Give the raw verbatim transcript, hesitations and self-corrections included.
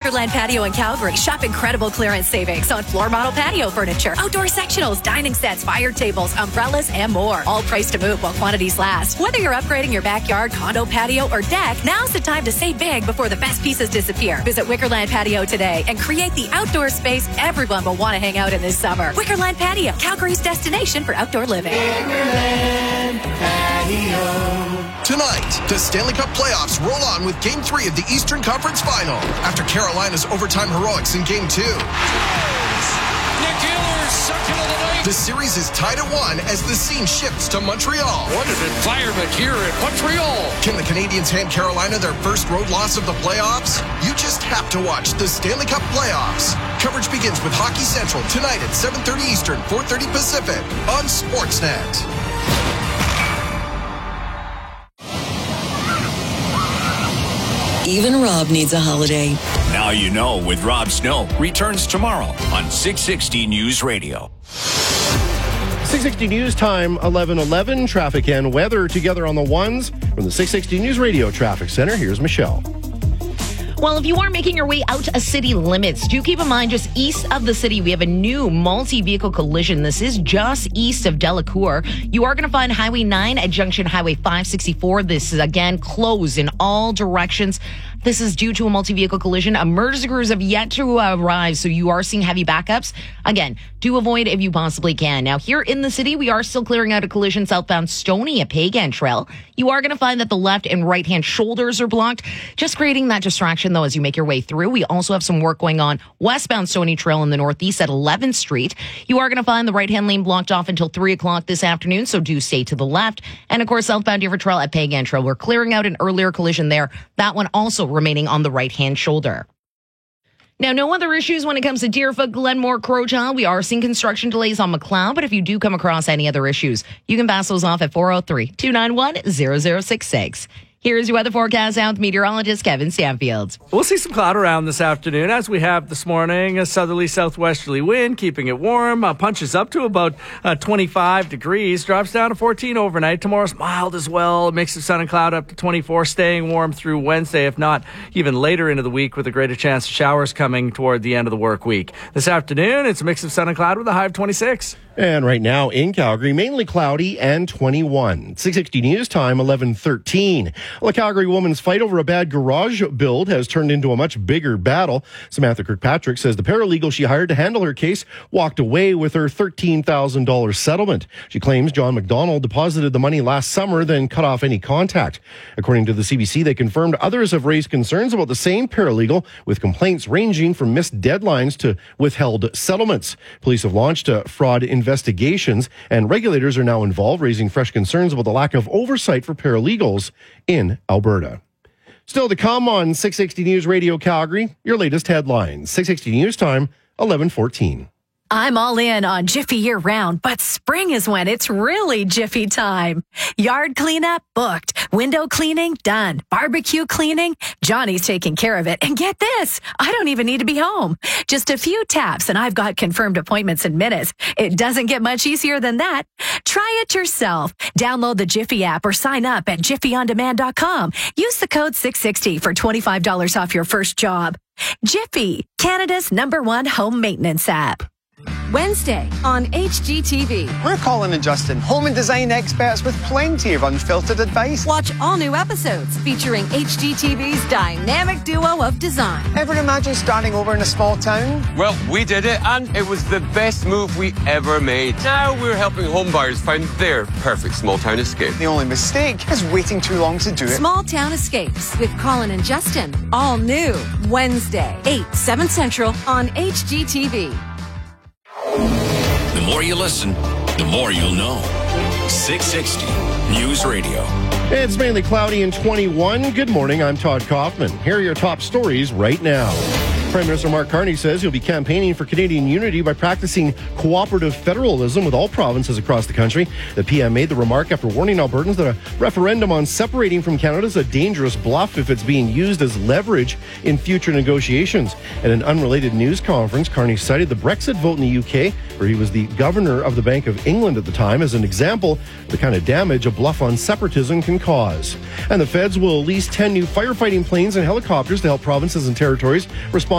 Wickerland Patio in Calgary. Shop incredible clearance savings on floor model patio furniture, outdoor sectionals, dining sets, fire tables, umbrellas, and more. All priced to move while quantities last. Whether you're upgrading your backyard, condo, patio, or deck, now's the time to save big before the best pieces disappear. Visit Wickerland Patio today and create the outdoor space everyone will want to hang out in this summer. Wickerland Patio, Calgary's destination for outdoor living. Wickerland Patio. Tonight, the Stanley Cup playoffs roll on with Game three of the Eastern Conference Final after Carolina's overtime heroics in Game two. Nick Ehlers, second of the night. The series is tied at one as the scene shifts to Montreal. What an environment here in Montreal. Can the Canadiens hand Carolina their first road loss of the playoffs? You just have to watch the Stanley Cup playoffs. Coverage begins with Hockey Central tonight at seven thirty Eastern, four thirty Pacific on Sportsnet. Even Rob needs a holiday. Now you know with Rob Snow returns tomorrow on six sixty News Radio. six sixty News Time, eleven eleven. Traffic and weather together on the ones. From the six sixty News Radio Traffic Center, here's Michelle. Well, if you are making your way out to city limits, do keep in mind just east of the city, we have a new multi-vehicle collision. This is just east of Delacour. You are going to find Highway nine at Junction Highway five sixty-four. This is, again, closed in all directions. This is due to a multi-vehicle collision. Emergency crews have yet to arrive, so you are seeing heavy backups. Again, do avoid if you possibly can. Now, here in the city, we are still clearing out a collision southbound Stony at Pagan Trail. You are going to find that the left and right-hand shoulders are blocked, just creating that distraction, though, as you make your way through. We also have some work going on westbound Stony Trail in the northeast at eleventh Street. You are going to find the right-hand lane blocked off until three o'clock this afternoon, so do stay to the left. And, of course, southbound Deerfoot Trail at Pagan Trail. We're clearing out an earlier collision there. That one also remaining on the right-hand shoulder. Now, no other issues when it comes to Deerfoot, Glenmore, Crowchild. We are seeing construction delays on McLeod, but if you do come across any other issues, you can pass those off at four oh three, two nine one, zero zero six six. Here's your weather forecast out with meteorologist Kevin Stanfield. We'll see some cloud around this afternoon, as we have this morning. A southerly southwesterly wind, keeping it warm. Uh, punches up to about uh, twenty-five degrees. Drops down to fourteen overnight. Tomorrow's mild as well. A mix of sun and cloud up to twenty-four. Staying warm through Wednesday, if not even later into the week, with a greater chance of showers coming toward the end of the work week. This afternoon, it's a mix of sun and cloud with a high of twenty-six. And right now in Calgary, mainly cloudy and twenty-one. six sixty News Time, eleven thirteen. Well, a Calgary woman's fight over a bad garage build has turned into a much bigger battle. Samantha Kirkpatrick says the paralegal she hired to handle her case walked away with her thirteen thousand dollars settlement. She claims John McDonald deposited the money last summer, then cut off any contact. According to the C B C, they confirmed others have raised concerns about the same paralegal, with complaints ranging from missed deadlines to withheld settlements. Police have launched a fraud investigations, and regulators are now involved, raising fresh concerns about the lack of oversight for paralegals in Alberta. Still to come on six sixty News Radio Calgary, your latest headlines. six sixty News Time, eleven fourteen. I'm all in on Jiffy year-round, but spring is when it's really Jiffy time. Yard cleanup, booked. Window cleaning, done. Barbecue cleaning, Johnny's taking care of it. And get this, I don't even need to be home. Just a few taps and I've got confirmed appointments in minutes. It doesn't get much easier than that. Try it yourself. Download the Jiffy app or sign up at jiffy on demand dot com. Use the code six sixty for twenty-five dollars off your first job. Jiffy, Canada's number one home maintenance app. Wednesday on H G T V. We're Colin and Justin, home and design experts with plenty of unfiltered advice. Watch all new episodes featuring H G T V's dynamic duo of design. Ever imagine starting over in a small town? Well, we did it, and it was the best move we ever made. Now we're helping homebuyers find their perfect small town escape. The only mistake is waiting too long to do it. Small Town Escapes with Colin and Justin. All new Wednesday, eight, seven Central on H G T V. The more you listen, the more you'll know. six sixty News Radio. It's mainly cloudy and twenty-one. Good morning, I'm Todd Kaufman. Here are your top stories right now. Prime Minister Mark Carney says he'll be campaigning for Canadian unity by practicing cooperative federalism with all provinces across the country. The P M made the remark after warning Albertans that a referendum on separating from Canada is a dangerous bluff if it's being used as leverage in future negotiations. At an unrelated news conference, Carney cited the Brexit vote in the U K, where he was the governor of the Bank of England at the time, as an example of the kind of damage a bluff on separatism can cause. And the feds will lease ten new firefighting planes and helicopters to help provinces and territories respond